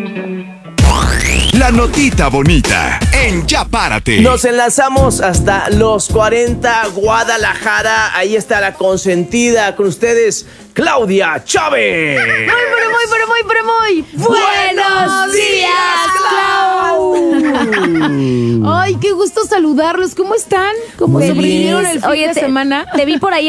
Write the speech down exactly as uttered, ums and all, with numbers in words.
La notita bonita en Ya Párate. Nos enlazamos hasta los cuarenta, Guadalajara. Ahí está la consentida con ustedes, Claudia Chávez. Muy, pero muy, pero muy, pero muy. ¡Buenos días, Clau! Ay, qué gusto saludarlos. ¿Cómo están? ¿Cómo Muy sobrevivieron bien. el fin Oye, de te- semana? Te vi por ahí